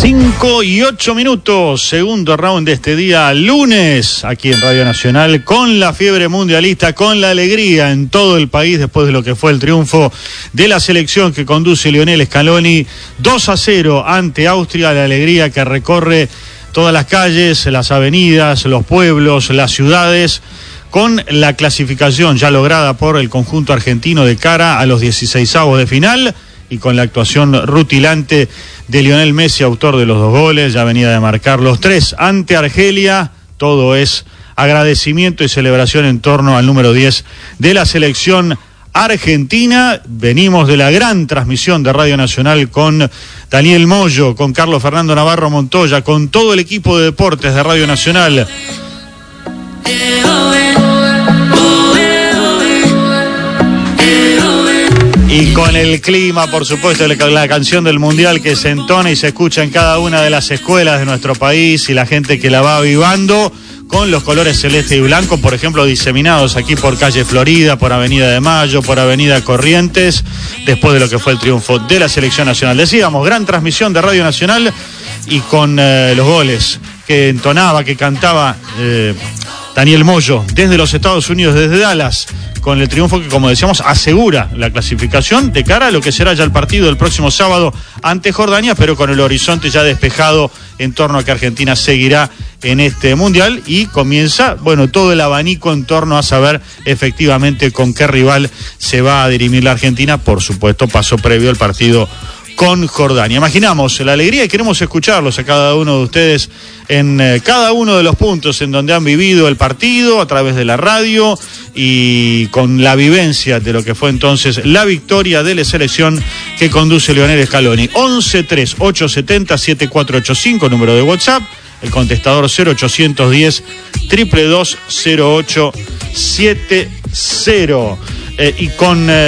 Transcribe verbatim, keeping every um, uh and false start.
cinco y ocho minutos, segundo round de este día lunes, aquí en Radio Nacional, con la fiebre mundialista, con la alegría en todo el país después de lo que fue el triunfo de la selección que conduce Lionel Scaloni, dos a cero ante Austria, la alegría que recorre todas las calles, las avenidas, los pueblos, las ciudades, con la clasificación ya lograda por el conjunto argentino de cara a los dieciseisavos de final y con la actuación rutilante de Lionel Messi, autor de los dos goles, ya venía de marcar los tres ante Argelia. Todo es agradecimiento y celebración en torno al número diez de la selección argentina. Venimos de la gran transmisión de Radio Nacional con Daniel Moyo, con Carlos Fernando Navarro Montoya, con todo el equipo de deportes de Radio Nacional. Y con el clima, por supuesto, la canción del Mundial que se entona y se escucha en cada una de las escuelas de nuestro país y la gente que la va avivando con los colores celeste y blanco, por ejemplo, diseminados aquí por calle Florida, por Avenida de Mayo, por Avenida Corrientes, después de lo que fue el triunfo de la selección nacional. Decíamos, gran transmisión de Radio Nacional y con eh, los goles que entonaba, que cantaba eh, Daniel Moyo desde los Estados Unidos, desde Dallas, con el triunfo que, como decíamos, asegura la clasificación de cara a lo que será ya el partido del próximo sábado ante Jordania, pero con el horizonte ya despejado en torno a que Argentina seguirá en este Mundial y comienza, bueno, todo el abanico en torno a saber efectivamente con qué rival se va a dirimir la Argentina. Por supuesto, paso previo al partido con Jordania. Imaginamos la alegría y queremos escucharlos a cada uno de ustedes en eh, cada uno de los puntos en donde han vivido el partido a través de la radio y con la vivencia de lo que fue entonces la victoria de la selección que conduce Lionel Scaloni. once tres ocho siete cero siete cuatro ocho cinco, número de WhatsApp, el contestador cero ochocientos diez, dos dos dos cero ocho siete cero. Eh, y con... Eh,